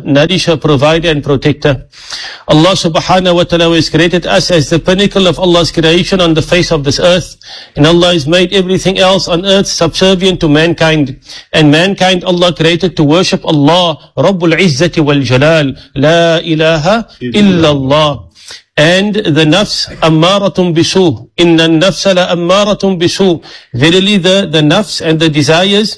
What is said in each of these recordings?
nourisher, provider and protector. Allah subhanahu wa ta'ala has created us as the pinnacle of Allah's creation on the face of this earth. And Allah has made everything else on earth subservient to mankind. And mankind Allah created to worship Allah, Rabbul Izzati wal Jalal. La ilaha illallah. And the nafs ammaratun bisu. Inna nafsa la ammaratun bisu. Verily the nafs and the desires,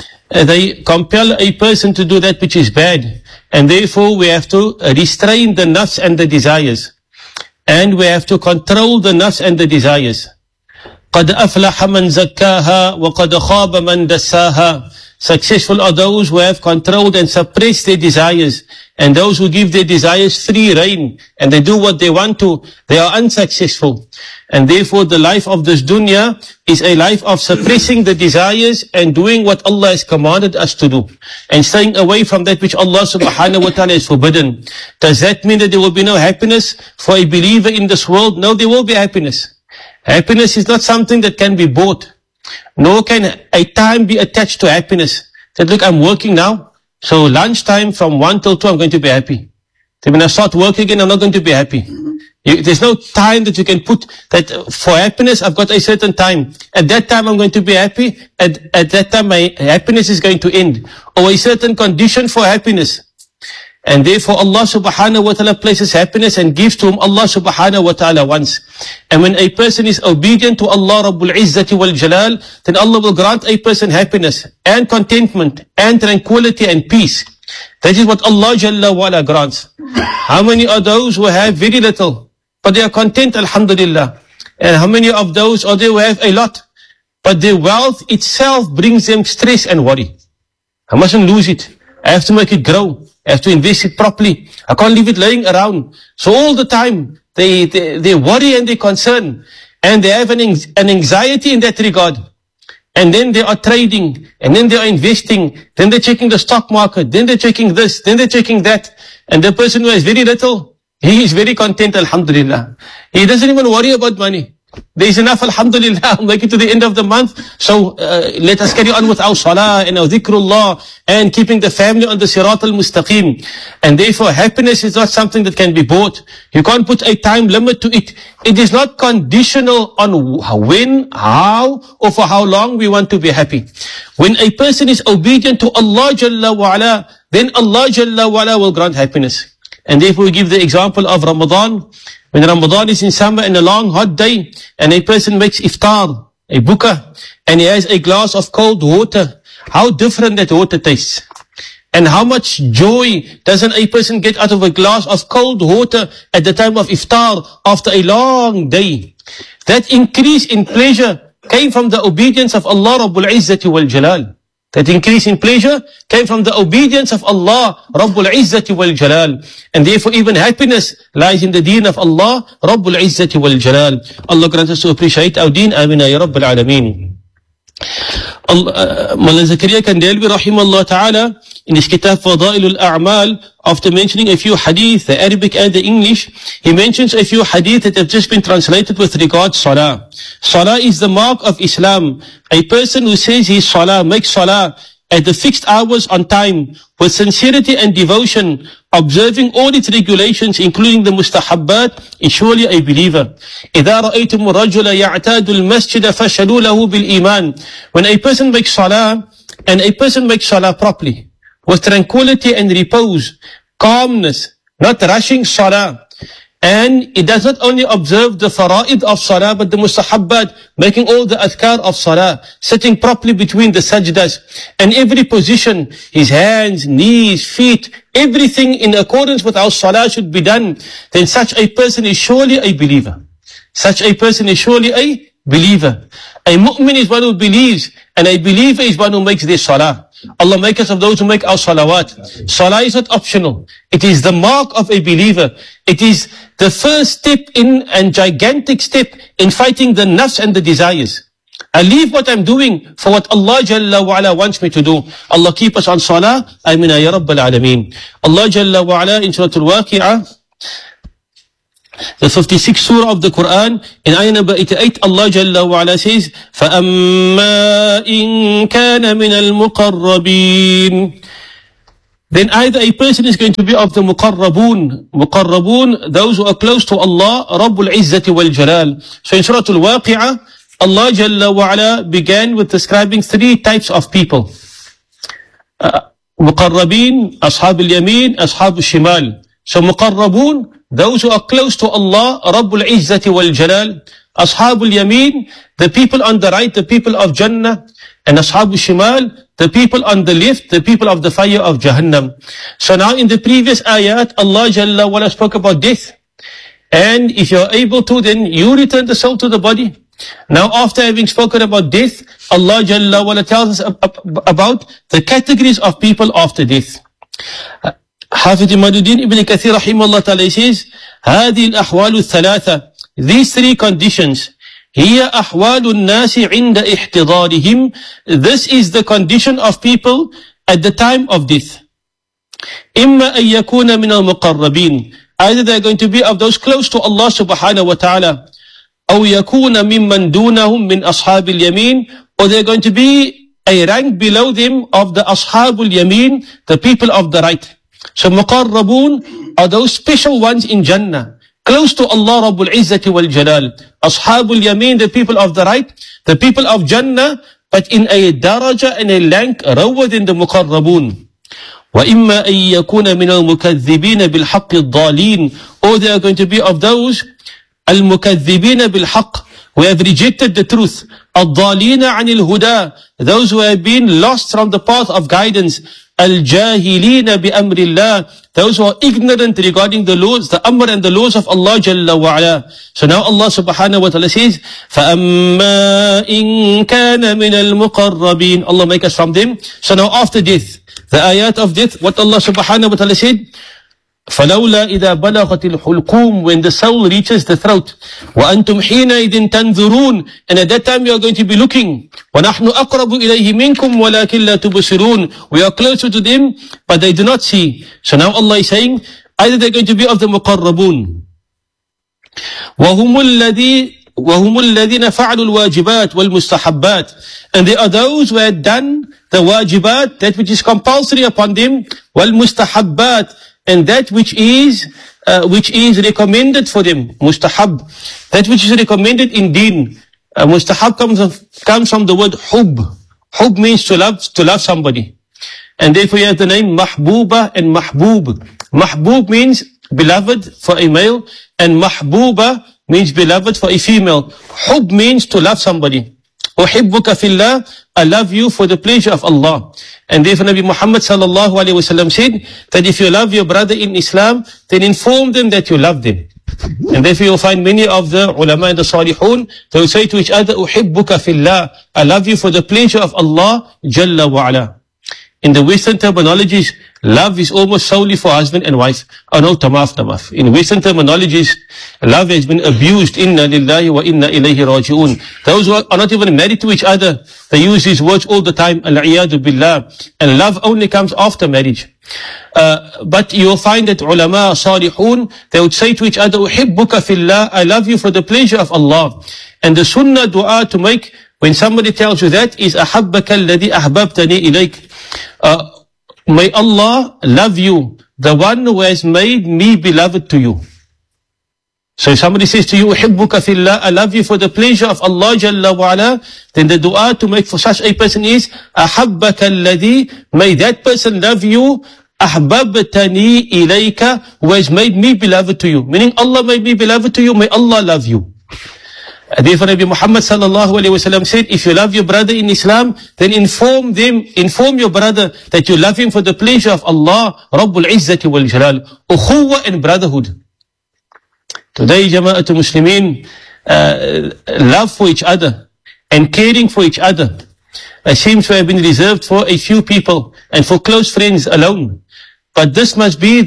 they compel a person to do that which is bad. And therefore we have to restrain the nafs and the desires. And we have to control the nafs and the desires. قَدْ أَفْلَحَ مَنْ زَكَّاهَا وَقَدْ خَابَ مَنْ دَسَّاهَا. Successful are those who have controlled and suppressed their desires. And those who give their desires free rein and they do what they want to, they are unsuccessful. And therefore the life of this dunya is a life of suppressing the desires and doing what Allah has commanded us to do. And staying away from that which Allah subhanahu wa ta'ala has forbidden. Does that mean that there will be no happiness for a believer in this world? No, there will be happiness. Happiness is not something that can be bought. Nor can a time be attached to happiness. That look, I'm working now. So lunchtime from 1 till 2, I'm going to be happy. Then when I start work again, I'm not going to be happy. There's no time that you can put that for happiness. I've got a certain time. At that time, I'm going to be happy. At that time, my happiness is going to end. Or a certain condition for happiness. And therefore Allah subhanahu wa ta'ala places happiness and gives to whom Allah subhanahu wa ta'ala wants. And when a person is obedient to Allah Rabbul Izzati wal Jalal, then Allah will grant a person happiness and contentment and tranquility and peace. That is what Allah Jalla wa ala grants. How many are those who have very little, but they are content, alhamdulillah? And how many of those are there who have a lot, but their wealth itself brings them stress and worry? I mustn't lose it. I have to make it grow. I have to invest it properly. I can't leave it laying around. So all the time, they worry and they concern. And they have an anxiety in that regard. And then they are trading. And then they are investing. Then they're checking the stock market. Then they're checking this. Then they're checking that. And the person who has very little, he is very content, alhamdulillah. He doesn't even worry about money. There is enough, alhamdulillah. I'll make it to the end of the month. So let us carry on with our salah and our dhikrullah and keeping the family on the sirat al-mustaqim. And therefore happiness is not something that can be bought. You can't put a time limit to it. It is not conditional on when, how, or for how long we want to be happy. When a person is obedient to Allah Jalla wa ala, then Allah Jalla wa ala will grant happiness. And therefore we give the example of Ramadan. When Ramadan is in summer and a long hot day, and a person makes iftar, a buka, and he has a glass of cold water, how different that water tastes. And how much joy doesn't a person get out of a glass of cold water at the time of iftar after a long day. That increase in pleasure came from the obedience of Allah Rabbul Izzati wal Jalal. That increase in pleasure came from the obedience of Allah Rabbul Izzati wal Jalal. And therefore even happiness lies in the deen of Allah Rabbul Izzati wal Jalal. Allah grant us to appreciate our deen. Amina ya Rabbil Alameen. Mullah Zakaria Kandhelwi rahimahullah ta'ala in his kitab Fadailul A'mal, after mentioning a few hadith, the Arabic and the English, he mentions a few hadith that have just been translated with regard to salah. Salah is the mark of Islam. A person who says his salah, makes salah at the fixed hours on time, with sincerity and devotion, observing all its regulations, including the mustahabbat, is surely a believer. إِذَا رَأَيْتُمُ الرَّجُلَ يَعْتَادُ الْمَسْجِدَ فَشَلُوا لَهُ بِالْإِيمَانِ. When a person makes salah, and a person makes salah properly, with tranquility and repose, calmness, not rushing salah, and it does not only observe the fara'id of salah, but the mustahabbat, making all the adhkar of salah, sitting properly between the sajdas, and every position, his hands, knees, feet, everything in accordance with our salah should be done, then such a person is surely a believer. Such a person is surely a believer. A mu'min is one who believes, and a believer is one who makes their salah. Allah make us of those who make our salawat. Salah is not optional. It is the mark of a believer. It is the first step in and gigantic step in fighting the nafs and the desires. I leave what I'm doing for what Allah Jalla wa ala wants me to do. Allah keep us on salah. Amina ya Rabbil Alameen. Allah Jalla wa ala in Surah Al-Waqi'ah, the 56th surah of the Quran, in ayah number 88, Allah Jalla wa ala says, فَأَمَّا إِن كَانَ مِنَ الْمُقَرَّبِينَ. then either a person is going to be of the muqarrabun. Muqarrabun, those who are close to Allah, Rabbul Izzati wal Jalal. So in Surah Al-Waqi'ah, Allah Jalla wa Ala began with describing three types of people. Muqarrabin, Ashab al-Yamin, Ashab al-Shimal. So Muqarrabun, those who are close to Allah, Rabbul Izzati wal Jalal. Ashab al-Yamin, the people on the right, the people of Jannah. And Ashab al-Shimal, the people on the left, the people of the fire of Jahannam. So now in the previous ayat, Allah Jalla wa Ala spoke about death. And if you're able to, then you return the soul to the body. Now after having spoken about death, Allah Jalla wa Ala tells us about the categories of people after death. Hafidh Imaduddin Ibn Kathir rahimahullah ta'ala says, هذه الأحوال الثلاثة, these three conditions, هي أحوال الناس عند احتضارهم, this is the condition of people at the time of death. إما أن يكون من المقربين, either they are going to be of those close to Allah subhanahu wa ta'ala, أو يكون ممن دونهم من أصحاب اليمين, or they are going to be a rank below them of the أصحاب اليمين, the people of the right. So muqarrabun are those special ones in Jannah, close to Allah Rabbul Izzati wal Jalal. Ashabul Yamin, the people of the right, the people of Jannah, but in a daraja and a rank lower than the muqarrabun. وَإِمَّا أَن يَكُونَ مِنَ الْمُكَذِّبِينَ بِالْحَقِّ الضَّالِينَ, or they are going to be of those al-mukaththibina bil-haqq, who have rejected the truth, al-dhalina anil huda, those who have been lost from the path of guidance, al-jahilina bi-amrillah, those who are ignorant regarding the laws, the amr and the laws of Allah Jalla wa Ala. So now Allah subhanahu wa ta'ala says, فَأَمَّا إِن كَانَ مِنَ الْمُقَرَّبِينَ, Allah make us from them. So now after death, the ayat of death, what Allah subhanahu wa ta'ala said, فَلَوْلَا إِذَا بَلَغَتِ الْحُلْقُومِ, when the soul reaches the throat, وَأَنْتُمْ حِينَئِذٍ تَنْظُرُونَ, and at that time you are going to be looking, وَنَحْنُ أَقْرَبُ إِلَيْهِ مِنْكُمْ وَلَكِنْ لَا تُبْصِرُونَ, we are closer to them, but they do not see. So now Allah is saying, either they are going to be of the muqarrabun, وَهُمُ الَّذِينَ فَعَلُوا الْوَاجِبَاتِ وَالْمُسْتَحَبَّاتِ, and they are those who had done the wajibat, that which is compulsory upon them, وَالْمُسْتَحَبَّاتِ, and that which is recommended for them, mustahab, that which is recommended in deen. Mustahab comes from the word hub. Hub means to love somebody. And therefore you have the name mahbuba and mahbub. Mahbub means beloved for a male, and mahbuba means beloved for a female. Hub means to love somebody. Uhibbuka fillah, I love you for the pleasure of Allah. And therefore Nabi Muhammad sallallahu alayhi wa sallam said that if you love your brother in Islam, then inform them that you love them. And therefore you'll find many of the ulama and the salihun, they will say to each other, Uhibbuka fillah, I love you for the pleasure of Allah Jalla wa Ala. In the Western terminologies, love is almost solely for husband and wife. Oh no, tamaf. In Western terminologies, love has been abused. Inna lillahi wa inna ilayhi raji'un. Those who are not even married to each other, they use these words all the time. Al-iyadu billah. And love only comes after marriage. But you'll find that ulama, salihun, they would say to each other, Uhibbuka fillah, I love you for the pleasure of Allah. And the sunnah dua to make when somebody tells you that is Ahabbaka alladhi ahbabtani ilayk. May Allah love you, the one who has made me beloved to you. So if somebody says to you, Uhibbuka fillah, I love you for the pleasure of Allah Jalla wa Ala, then the dua to make for such a person is Ahabbaka alladhi, may that person love you, ahbabtani ilayka, who has made me beloved to you. Meaning Allah made me beloved to you, may Allah love you. Therefore Nabi Muhammad sallallahu alayhi wa sallam said, if you love your brother in Islam, then inform your brother that you love him for the pleasure of Allah, Rabbul Izzati wal Jalal. Ukhuwa and brotherhood. Today, Jama'atul Muslimin, love for each other and caring for each other seems to have been reserved for a few people and for close friends alone. But this must be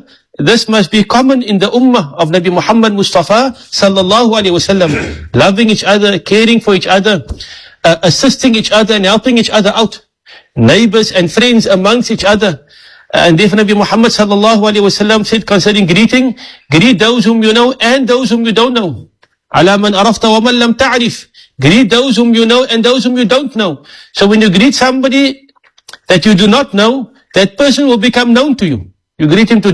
common in the ummah of Nabi Muhammad Mustafa sallallahu alaihi wasallam. Loving each other, caring for each other, assisting each other and helping each other out. Neighbors and friends amongst each other. And therefore Nabi Muhammad sallallahu alaihi wasallam said concerning greeting, greet those whom you know and those whom you don't know. Ala man arafta wa man lam ta'rif. Greet those whom you know and those whom you don't know. So when you greet somebody that you do not know, that person will become known to you. You greet him today.